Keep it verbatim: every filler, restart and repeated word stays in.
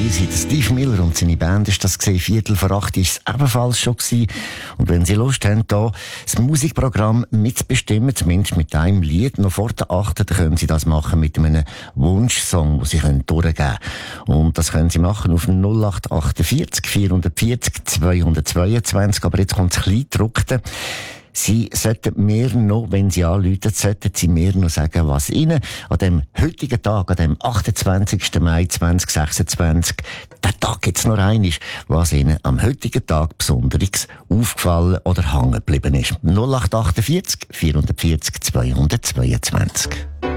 ihr seid Steve Miller und seine Band ist das gesehen. Viertel vor acht ist es ebenfalls schon gewesen. Und wenn Sie Lust haben, hier das Musikprogramm mitzubestimmen, zumindest mit einem Lied, noch vor der achten, dann können Sie das machen mit einem Wunschsong, den Sie können durchgeben können. Und das können Sie machen auf null acht achtundvierzig vierhundertvierzig zweihundertzweiundzwanzig. Aber jetzt kommt das Kleingedruckte. Sie sollten mir noch, wenn Sie anrufen, sollten Sie mir noch sagen, was Ihnen an dem heutigen Tag, an dem achtundzwanzigsten Mai zweitausendsechsundzwanzig, der Tag jetzt noch rein ist, was Ihnen am heutigen Tag Besonderes aufgefallen oder hängen geblieben ist. null acht achtundvierzig vierhundertvierzig zweihundertzweiundzwanzig.